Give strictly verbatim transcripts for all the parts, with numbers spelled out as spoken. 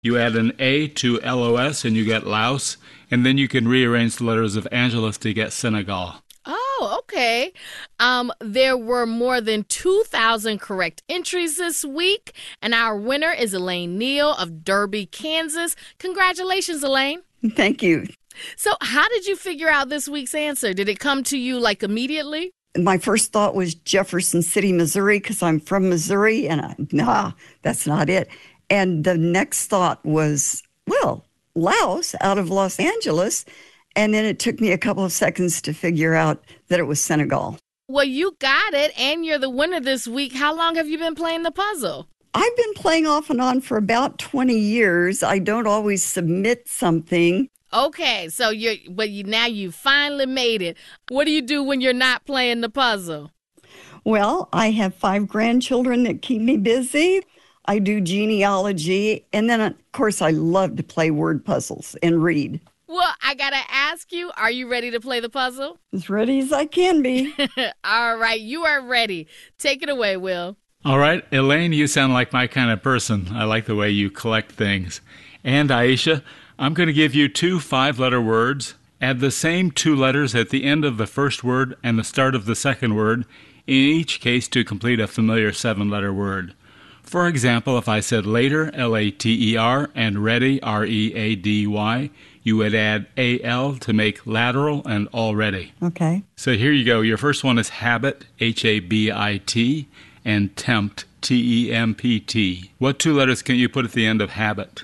You add an A to L O S and you get Laos, and then you can rearrange the letters of Angeles to get Senegal. Oh, okay. Um, there were more than two thousand correct entries this week, and our winner is Elaine Neal of Derby, Kansas. Congratulations, Elaine. Thank you. So how did you figure out this week's answer? Did it come to you, like, immediately? My first thought was Jefferson City, Missouri, because I'm from Missouri, and I, nah, that's not it. And the next thought was, well, Laos out of Los Angeles. And then it took me a couple of seconds to figure out that it was Senegal. Well, you got it, and you're the winner this week. How long have you been playing the puzzle? I've been playing off and on for about twenty years. I don't always submit something. Okay, so you're, but you now you finally made it. What do you do when you're not playing the puzzle? Well, I have five grandchildren that keep me busy. I do genealogy, and then, of course, I love to play word puzzles and read. Well, I got to ask you, are you ready to play the puzzle? As ready as I can be. All right, you are ready. Take it away, Will. All right, Elaine, you sound like my kind of person. I like the way you collect things. And Aisha, I'm going to give you two five-letter words. Add the same two letters at the end of the first word and the start of the second word, in each case to complete a familiar seven-letter word. For example, if I said later, L A T E R, and ready, R E A D Y, you would add A L to make lateral and already. Okay. So here you go. Your first one is habit, H A B I T, and tempt, T E M P T. What two letters can you put at the end of habit?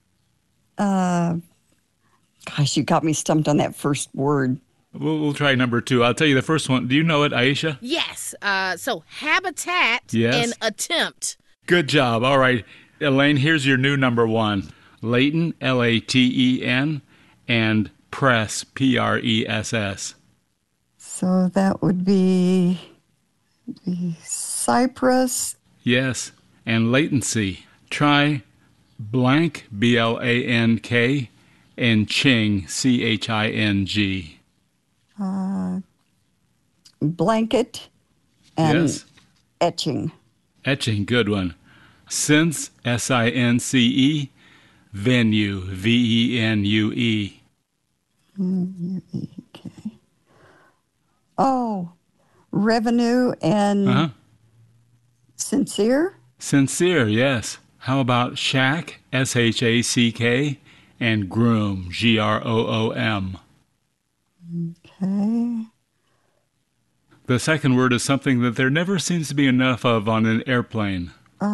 Uh, gosh, you got me stumped on that first word. We'll, we'll try number two. I'll tell you the first one. Do you know it, Aisha? Yes. Uh, so habitat Yes. and attempt. Good job. All right. Elaine, here's your new number one. Layton, L A T E N, and press, P R E S S. So that would be, be Cyprus. Yes. And latency. Try blank, B L A N K, and Ching, C H I N G. Uh, blanket and Yes. etching. Etching, good one. Since, S I N C E, venue, V E N U E. Okay. Oh, revenue and Uh-huh. sincere? Sincere, yes. How about shack, S H A C K, and groom, G R O O M. Okay. The second word is something that there never seems to be enough of on an airplane.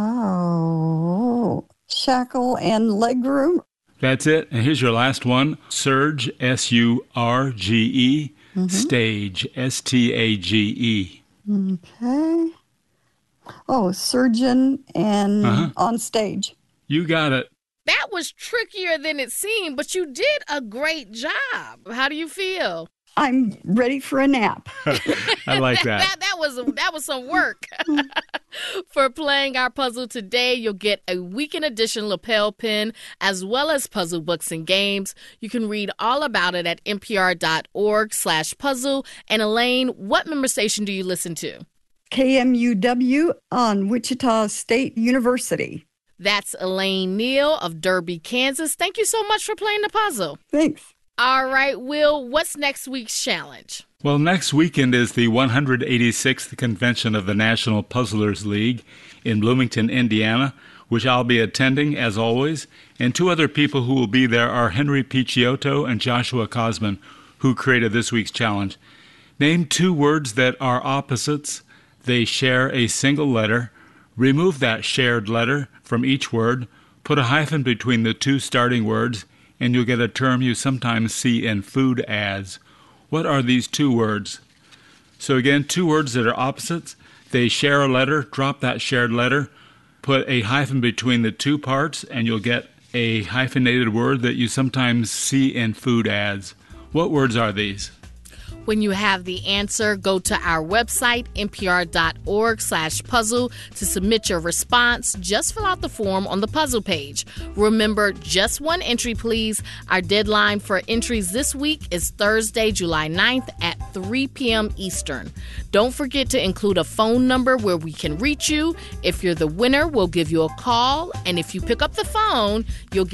Oh, shackle and legroom? That's it. And here's your last one. Surge, S U R G E. Mm-hmm. Stage, S T A G E. Okay. Oh, surgeon and Uh-huh. on stage. You got it. That was trickier than it seemed, but you did a great job. How do you feel? I'm ready for a nap. I like that. that, that was that was some work. For playing our puzzle today, you'll get a weekend edition lapel pin as well as puzzle books and games. You can read all about it at npr.org slash puzzle. And Elaine, what member station do you listen to? K M U W on Wichita State University. That's Elaine Neal of Derby, Kansas. Thank you so much for playing the puzzle. Thanks. All right, Will, what's next week's challenge? Well, next weekend is the one hundred eighty-sixth Convention of the National Puzzlers League in Bloomington, Indiana, which I'll be attending, as always. And two other people who will be there are Henry Picciotto and Joshua Cosman, who created this week's challenge. Name two words that are opposites. They share a single letter. Remove that shared letter from each word. Put a hyphen between the two starting words, and you'll get a term you sometimes see in food ads. What are these two words? So again, two words that are opposites. They share a letter. Drop that shared letter. Put a hyphen between the two parts, and you'll get a hyphenated word that you sometimes see in food ads. What words are these? When you have the answer, go to our website, npr.org slash puzzle, to submit your response. Just fill out the form on the puzzle page. Remember, just one entry, please. Our deadline for entries this week is Thursday, July ninth at three p.m. Eastern. Don't forget to include a phone number where we can reach you. If you're the winner, we'll give you a call. And if you pick up the phone, you'll